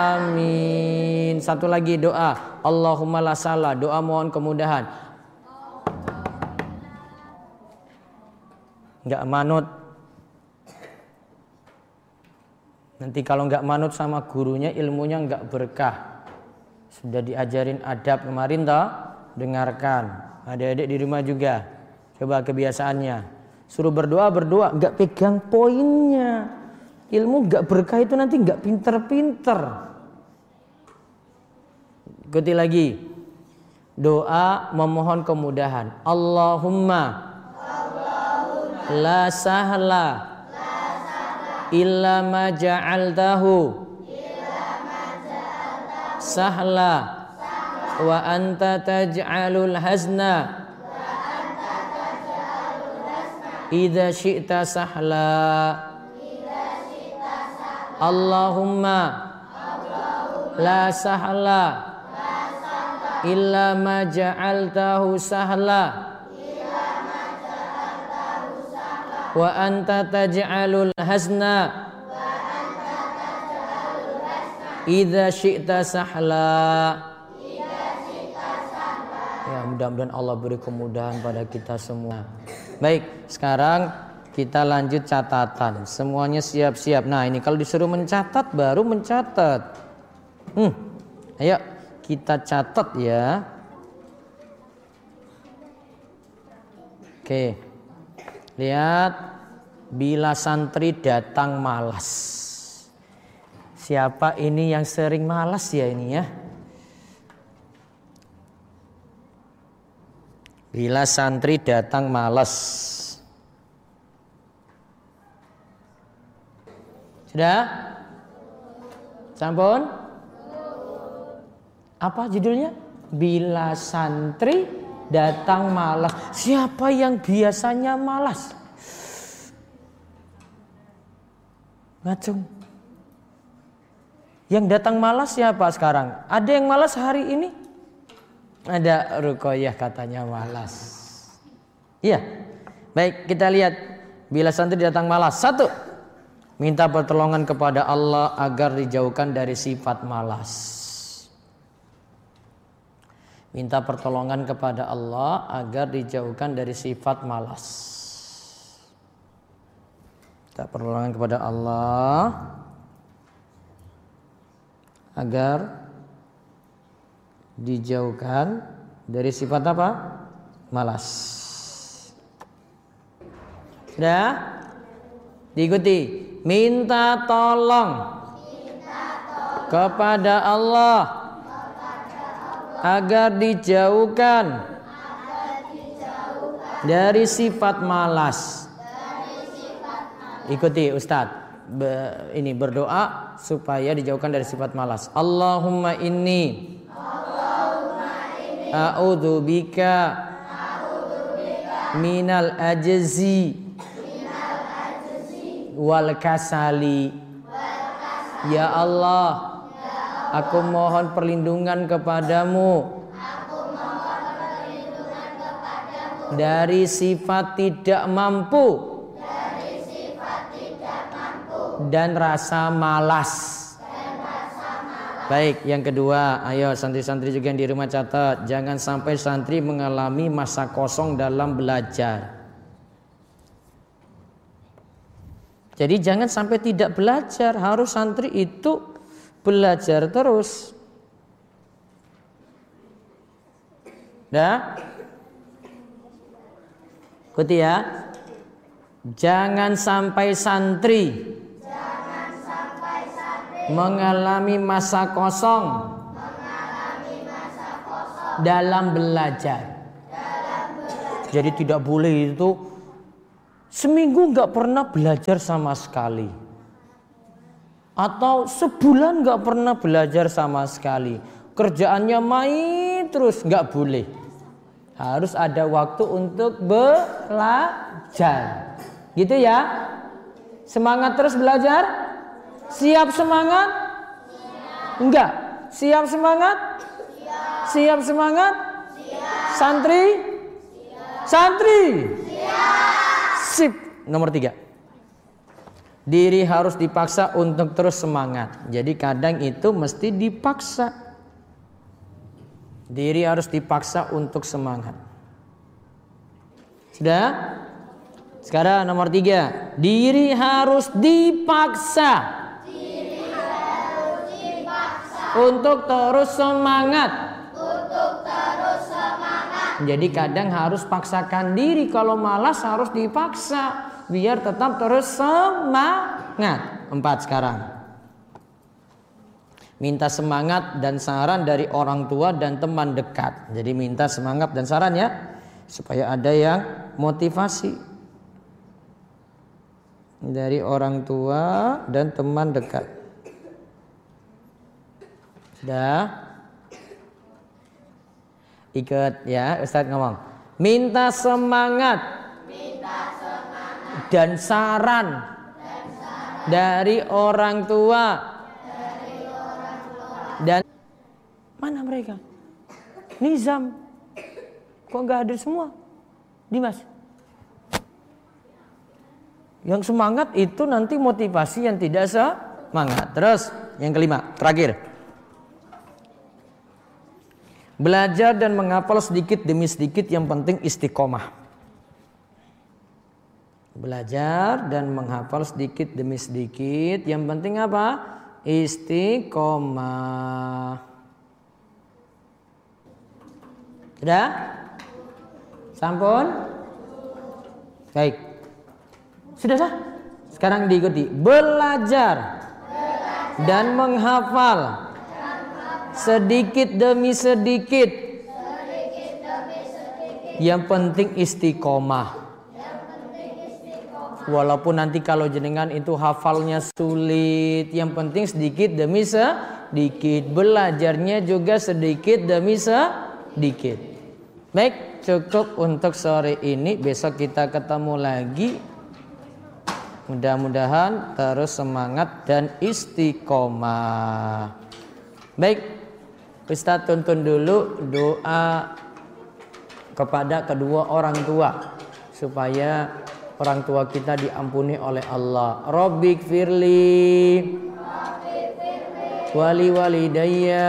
Amin. Satu lagi doa. Allahumma la salah. Doa mohon kemudahan. Enggak manut. Nanti kalau enggak manut sama gurunya, ilmunya enggak berkah. Sudah diajarin adab kemarin toh? Dengarkan. Adik-adik di rumah juga. Coba kebiasaannya. Suruh berdoa, enggak pegang poinnya. Ilmu enggak berkah itu nanti enggak pinter-pinter. Ikuti lagi. Doa memohon kemudahan. Allahumma la sahla illa ma ja'altahu sahla wa anta taj'alul hazna idza syi'ta sahla. Allahumma la sahla illa ma ja'altahu sahla wa anta taj'alul hazna idza syi'ta sahla. Ya, mudah-mudahan Allah beri kemudahan pada kita semua. Baik, sekarang kita lanjut catatan. Semuanya siap-siap. Nah, ini kalau disuruh mencatat baru mencatat. Ayo kita catat ya. Oke. Lihat, bila santri datang malas. Siapa ini yang sering malas ya ini ya? Bila santri datang malas. Sudah? Sampun? Apa judulnya? Bila santri datang malas. Siapa yang biasanya malas? Ngacung. Yang datang malas siapa sekarang? Ada yang malas hari ini? Ada Ruqayyah katanya malas. Iya. Baik, kita lihat. Bila santri datang malas. 1. Minta pertolongan kepada Allah agar dijauhkan dari sifat malas. Minta pertolongan kepada Allah agar dijauhkan dari sifat malas. Minta pertolongan kepada Allah agar dijauhkan dari sifat apa? Malas. Sudah? Diikuti. Minta tolong kepada Allah agar dijauhkan dari sifat malas. Ikuti Ustadz. Ini berdoa supaya dijauhkan dari sifat malas. Allahumma inni a'udzubika minal ajzi wal kasali. Ya Allah, aku mohon perlindungan kepadamu dari sifat tidak mampu dan rasa malas. Baik, yang kedua, ayo santri-santri juga yang di rumah catat, jangan sampai santri mengalami masa kosong dalam belajar. Jadi jangan sampai tidak belajar, harus santri itu belajar terus. Dah? Ikuti ya. Jangan sampai santri mengalami masa kosong dalam belajar. Jadi tidak boleh itu seminggu nggak pernah belajar sama sekali, atau sebulan nggak pernah belajar sama sekali. Kerjaannya main terus, nggak boleh. Harus ada waktu untuk belajar. Gitu ya. Semangat terus belajar. Siap semangat? Enggak. Siap semangat? Siap semangat? Santri? Santri? Sip. Nomor 3. Diri harus dipaksa untuk terus semangat. Jadi kadang itu mesti dipaksa. Diri harus dipaksa untuk semangat. Sudah? Sekarang nomor 3. Diri harus dipaksa. Untuk terus semangat. Jadi kadang harus paksakan diri. Kalau malas harus dipaksa. Biar tetap terus semangat. 4 sekarang. Minta semangat dan saran dari orang tua dan teman dekat. Jadi minta semangat dan saran ya. Supaya ada yang motivasi. Dari orang tua dan teman dekat. Sudah? Ikut ya, Ustadz ngomong. Minta semangat. Dan saran dari orang tua. Dan mana mereka? Nizam. Kok nggak hadir semua? Dimas. Yang semangat itu nanti motivasi yang tidak semangat. Terus yang kelima, terakhir. Belajar dan menghafal sedikit demi sedikit, yang penting istiqomah. Belajar dan menghafal sedikit demi sedikit, yang penting apa? Istiqomah. Sudah? Sampun? Baik. Sudah sah? Sekarang diikuti. Belajar dan menghafal sedikit demi sedikit. Yang penting istiqomah. Walaupun nanti kalau jenengan itu hafalnya sulit, yang penting sedikit demi sedikit. Belajarnya juga sedikit demi sedikit. Baik, cukup untuk sore ini. Besok kita ketemu lagi. Mudah-mudahan terus semangat dan istiqomah. Baik, Ustaz tuntun dulu doa kepada kedua orang tua supaya orang tua kita diampuni oleh Allah. Rabbik firli wali walidayya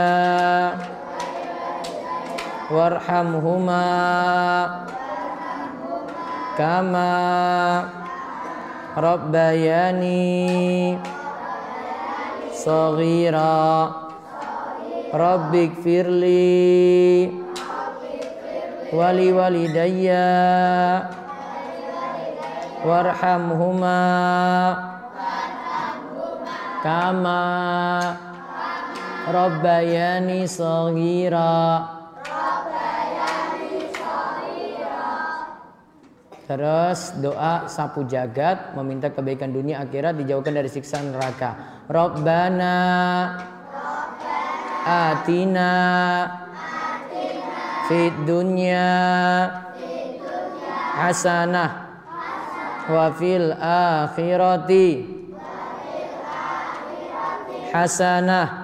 warhamhuma kama rabbayani shaghira. Rabbik firli wali walidayya warhamhuma kama rabbayani shaghira. Terus doa sapu jagat, meminta kebaikan dunia akhirat, dijauhkan dari siksa neraka. Rabbana atina fid dunya hasanah wa fil akhirati hasanah